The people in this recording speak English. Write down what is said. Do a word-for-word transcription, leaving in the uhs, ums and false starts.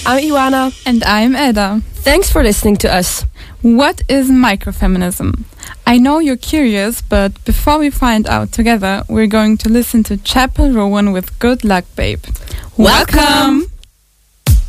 I'm Ioana. And I'm Edda. Thanks for listening to us. What is microfeminism? I know you're curious, but before we find out together, we're going to listen to Chappell Rowan with Good Luck Babe. Welcome!